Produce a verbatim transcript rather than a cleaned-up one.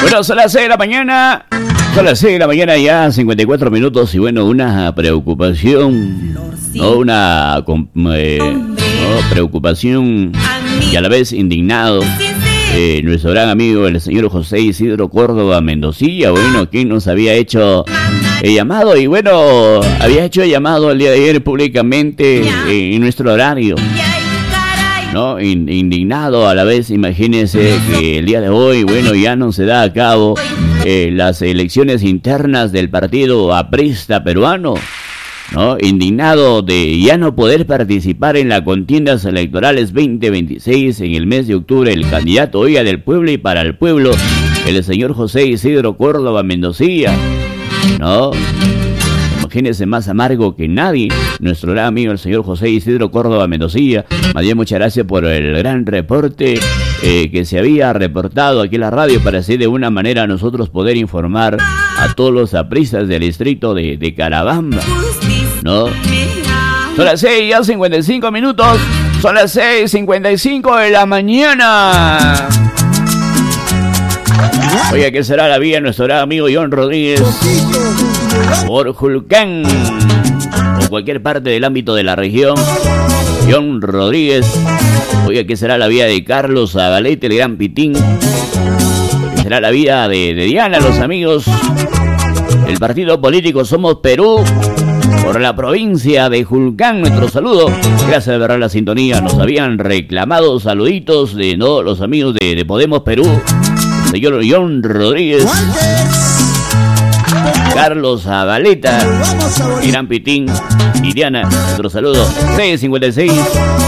Bueno, son las seis de la mañana. Son las seis de la mañana ya, cincuenta y cuatro minutos. Y bueno, una preocupación, no una eh, no, preocupación y a la vez indignado. Eh, nuestro gran amigo, el señor José Isidro Córdoba Mendocilla, bueno, quien nos había hecho el llamado. Y bueno, había hecho el llamado el día de ayer públicamente eh, en nuestro horario, ¿no? Indignado a la vez, imagínense que el día de hoy, bueno, ya no se da a cabo eh, las elecciones internas del partido aprista peruano, ¿no? Indignado de ya no poder participar en las contiendas electorales veinte veintiséis en el mes de octubre, el candidato, oiga, del pueblo y para el pueblo, el señor José Isidro Córdoba Mendocilla, ¿no? Imagínense, más amargo que nadie, nuestro gran amigo el señor José Isidro Córdoba Mendocilla. Más bien, muchas gracias por el gran reporte eh, que se había reportado aquí en la radio para así de una manera nosotros poder informar a todos los apristas del distrito de, de Carabamba, ¿no? Son las seis ya cincuenta y cinco minutos, son las seis cincuenta y cinco de la mañana. Oiga, ¿qué será la vida de nuestro gran amigo John Rodríguez por Julcán o cualquier parte del ámbito de la región? John Rodríguez. Oiga, ¿qué será la vida de Carlos Zabaleta, el gran Pitín? ¿Qué será la vida de, de Diana, los amigos del partido político Somos Perú por la provincia de Julcán? Nuestro saludo, gracias de verdad la sintonía. Nos habían reclamado saluditos de no los amigos de, de Podemos Perú, el señor John Rodríguez, Carlos Zabaleta, Irán Pitín y Diana. Nuestro saludo, seis cincuenta y seis.